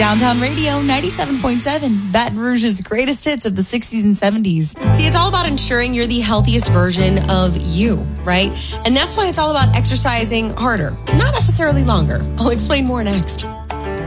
Downtown Radio 97.7, Baton Rouge's greatest hits of the 60s and 70s. See, it's all about ensuring you're the healthiest version of you, right? And that's why it's all about exercising harder, not necessarily longer. I'll explain more next.